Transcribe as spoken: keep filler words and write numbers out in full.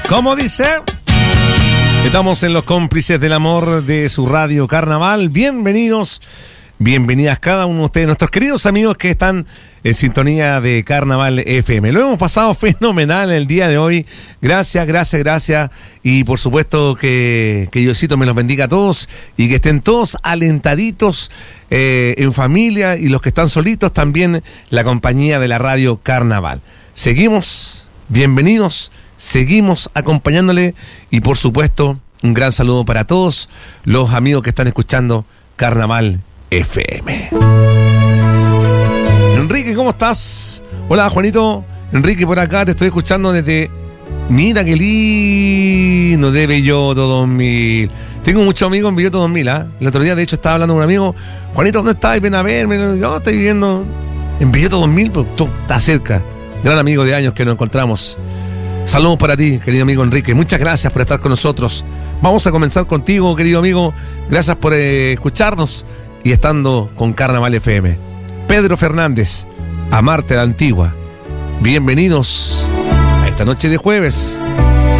¿Cómo dice? Estamos en los cómplices del amor de su radio Carnaval. Bienvenidos, bienvenidas cada uno de ustedes, nuestros queridos amigos que están en sintonía de Carnaval F M. Lo hemos pasado fenomenal el día de hoy. Gracias, gracias, gracias. Y por supuesto que, que Diosito me los bendiga a todos y que estén todos alentaditos eh, en familia, y los que están solitos también, la compañía de la radio Carnaval. Seguimos, bienvenidos. Seguimos acompañándole y por supuesto un gran saludo para todos los amigos que están escuchando Carnaval F M. Enrique, ¿cómo estás? Hola, Juanito. Enrique, por acá te estoy escuchando desde... Mira qué lindo, de Belloto dos mil. Tengo muchos amigos en Belloto dos mil, ¿ah? ¿eh? El otro día, de hecho, estaba hablando con un amigo. Juanito, ¿dónde estás? Ven a verme. Yo estoy viviendo en Belloto dos mil, pero tú estás cerca. Gran amigo de años que nos encontramos. Saludos para ti, querido amigo Enrique. Muchas gracias por estar con nosotros. Vamos a comenzar contigo, querido amigo. Gracias por eh, escucharnos y estando con Carnaval F M. Pedro Fernández, Amarte de Antigua. Bienvenidos a esta noche de jueves.